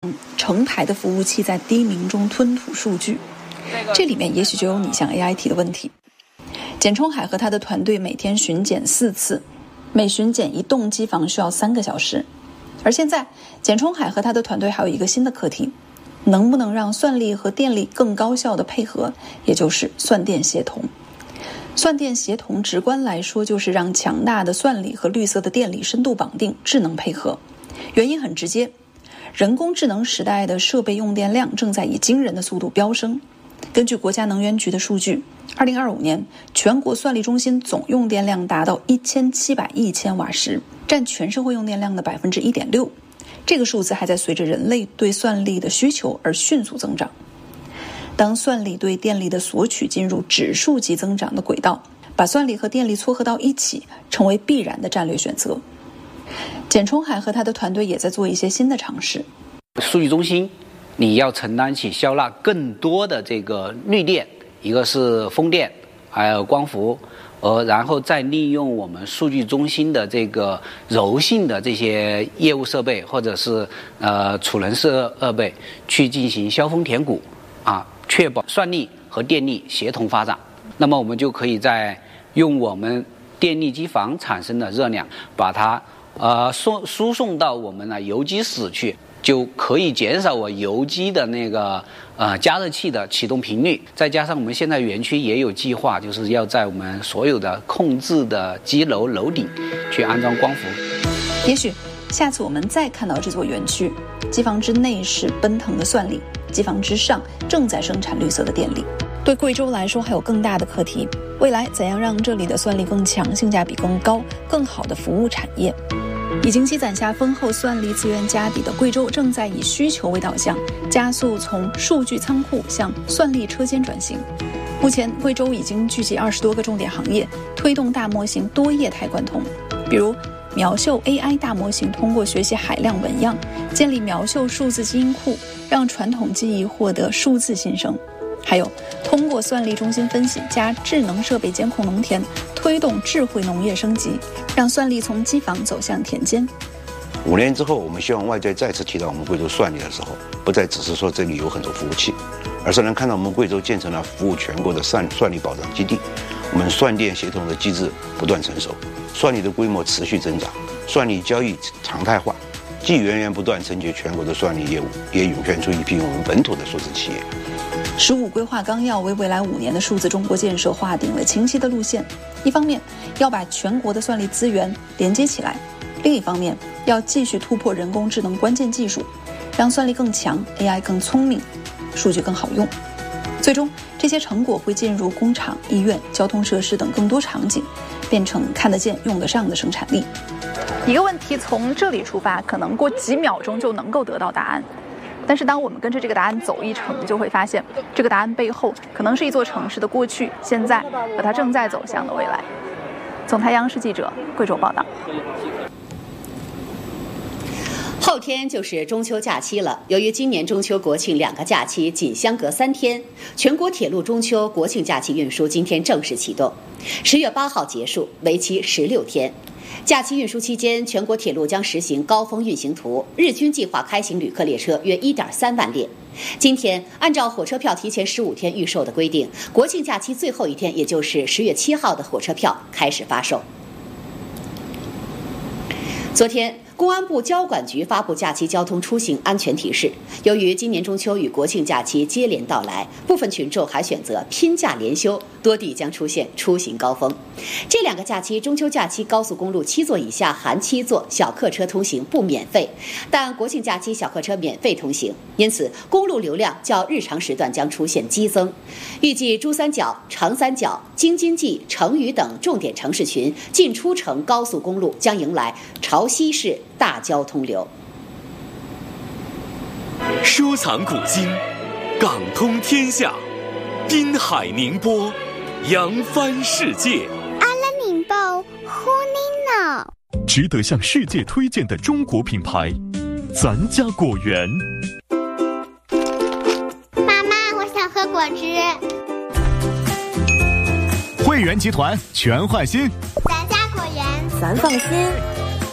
成排的服务器在低鸣中吞吐数据，这里面也许就有你像 AI 提的问题。简冲海和他的团队每天巡检4次，每巡检一栋机房需要3个小时。而现在简冲海和他的团队还有一个新的课题，能不能让算力和电力更高效的配合，也就是算电协同。算电协同直观来说就是让强大的算力和绿色的电力深度绑定，智能配合。原因很直接，人工智能时代的设备用电量正在以惊人的速度飙升。根据国家能源局的数据，2025年全国算力中心总用电量达到1700亿千瓦时，占全社会用电量的 1.6%。这个数字还在随着人类对算力的需求而迅速增长。当算力对电力的索取进入指数级增长的轨道，把算力和电力撮合到一起，成为必然的战略选择。简冲海和他的团队也在做一些新的尝试。 数据中心你要承担起消纳更多的这个绿电，一个是风电，还有光伏，然后再利用我们数据中心的这个柔性的这些业务设备，或者是储能设备去进行削峰填谷确保算力和电力协同发展。那么我们就可以用我们电力机房产生的热量，把它输送到我们的油机室去，就可以减少我油机的那个加热器的启动频率。再加上我们现在园区也有计划，就是要在我们所有的控制的机楼楼顶去安装光伏。 也许下次我们再看到这座园区，机房之内是奔腾的算力，机房之上正在生产绿色的电力。对贵州来说还有更大的课题，未来怎样让这里的算力更强、性价比更高、更好的服务产业。已经积攒下丰厚算力资源家底的贵州，正在以需求为导向，加速从数据仓库向算力车间转型。目前贵州已经聚集20多个重点行业，推动大模型多业态贯通。比如苗秀 AI 大模型通过学习海量文样，建立苗秀数字基因库，让传统技艺获得数字新生。还有通过算力中心分析加智能设备监控农田，推动智慧农业升级，让算力从机房走向田间。 5年之后，我们希望外界再次提到我们贵州算力的时候，不再只是说这里有很多服务器，而是能看到我们贵州建成了服务全国的算力保障基地。我们算电协同的机制不断成熟，算力的规模持续增长，算力交易常态化，既源源不断承接全国的算力业务，也涌现出一批我们本土的数字企业。 15规划纲要为未来5年的数字中国建设划定了清晰的路线。一方面要把全国的算力资源连接起来，另一方面要继续突破人工智能关键技术，让算力更强， AI 更聪明，数据更好用。最终这些成果会进入工厂、医院、交通设施等更多场景，变成看得见用得上的生产力。 一个问题从这里出发，可能过几秒钟就能够得到答案，但是当我们跟着这个答案走一程，就会发现这个答案背后可能是一座城市的过去、现在和它正在走向的未来。总台央视记者贵州报道。 后天就是中秋假期了，由于今年中秋国庆2个假期仅相隔3天，全国铁路中秋国庆假期运输今天正式启动，10月8号结束，为期16天。假期运输期间，全国铁路将实行高峰运行图，日均计划开行旅客列车约1.3万列。今天，按照火车票提前15天预售的规定，国庆假期最后一天，也就是10月7号的火车票开始发售。昨天，公安部交管局发布假期交通出行安全提示。由于今年中秋与国庆假期接连到来，部分群众还选择拼假连休，多地将出现出行高峰。这2个假期，中秋假期高速公路7座以下含7座小客车通行不免费，但国庆假期小客车免费通行，因此公路流量较日常时段将出现激增。预计珠三角、长三角、京津冀、成渝等重点城市群进出城高速公路将迎来潮汐式大交通流。 收藏古今，港通天下，滨海宁波，扬帆世界。 阿拉宁报呼你闹， 值得向世界推荐的中国品牌，咱家果园。 妈妈，我想喝果汁。 汇源集团全换新， 咱家果园， 咱放心。